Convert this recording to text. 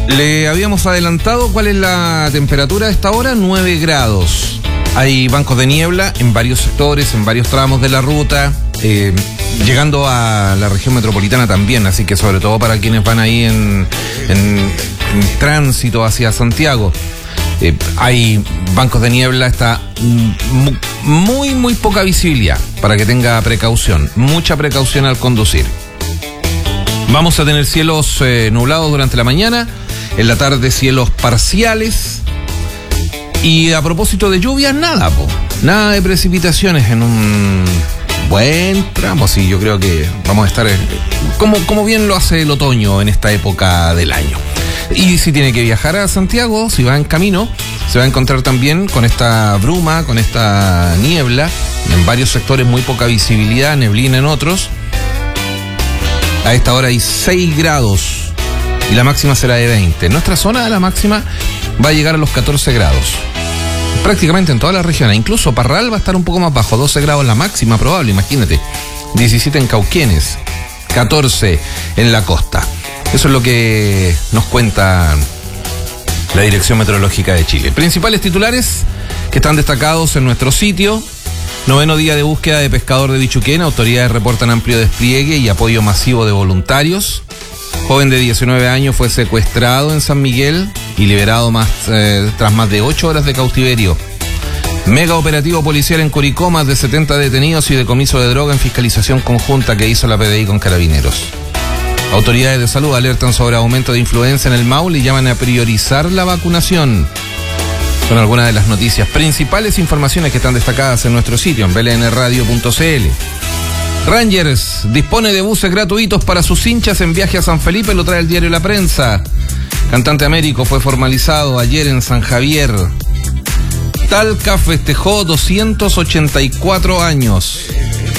Le habíamos adelantado cuál es la temperatura a esta hora, 9 grados. Hay bancos de niebla en varios sectores, en varios tramos de la ruta, llegando a la región metropolitana también, así que sobre todo para quienes van ahí en tránsito hacia Santiago. Hay bancos de niebla, está muy poca visibilidad, para que tenga precaución, mucha precaución al conducir. Vamos a tener cielos nublados durante la mañana, en la tarde cielos parciales. Y a propósito de lluvias, nada de precipitaciones en un buen tramo. Sí, yo creo que vamos a estar como bien lo hace el otoño en esta época del año. Y si tiene que viajar a Santiago, si va en camino, se va a encontrar también con esta bruma, con esta niebla. En varios sectores muy poca visibilidad, neblina en otros. A esta hora hay 6 grados y la máxima será de 20. En nuestra zona la máxima va a llegar a los 14 grados. Prácticamente en toda la región, incluso Parral va a estar un poco más bajo, 12 grados la máxima probable, imagínate. 17 en Cauquenes, 14 en la costa. Eso es lo que nos cuenta la Dirección Meteorológica de Chile. Principales titulares que están destacados en nuestro sitio. 9º día de búsqueda de pescador de Bichuquén. Autoridades reportan amplio despliegue y apoyo masivo de voluntarios. Joven de 19 años fue secuestrado en San Miguel y liberado tras más de 8 horas de cautiverio. Mega operativo policial en Curicó, más de 70 detenidos y decomiso de droga en fiscalización conjunta que hizo la PDI con Carabineros. Autoridades de salud alertan sobre aumento de influenza en el Maule y llaman a priorizar la vacunación. Son algunas de las noticias principales, informaciones que están destacadas en nuestro sitio, en blnradio.cl. Rangers dispone de buses gratuitos para sus hinchas en viaje a San Felipe, lo trae el diario La Prensa. Cantante Américo fue formalizado ayer en San Javier. Talca festejó 284 años.